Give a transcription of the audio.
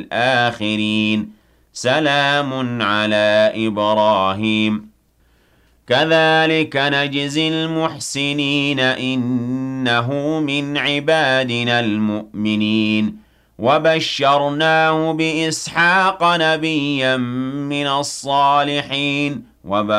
الآخرين سلام على إبراهيم كذلك نجزي المحسنين إنه من عبادنا المؤمنين وبشرناه بإسحاق نبيا من الصالحين